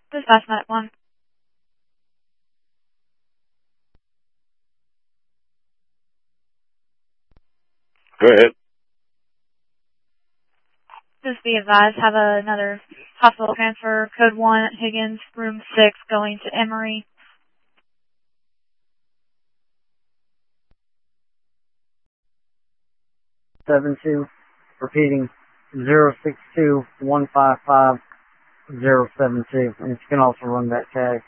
Dispatch Medic 1. Go ahead. Just be advised, have another hospital transfer, code 1 at Higgins, room 6, going to Emory. 72, repeating 062-155-072, and you can also run that tag.